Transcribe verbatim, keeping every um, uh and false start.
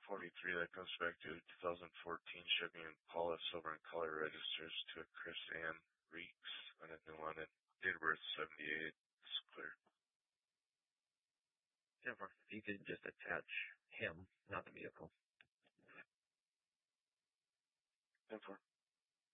forty-three, that comes back to two thousand fourteen Chevy Impala, silver in color, registers to a Chris Ann Reeks on a new one, and date of birth seventy-eight. It's clear. Jennifer, if you could just attach him, not the vehicle. ten four.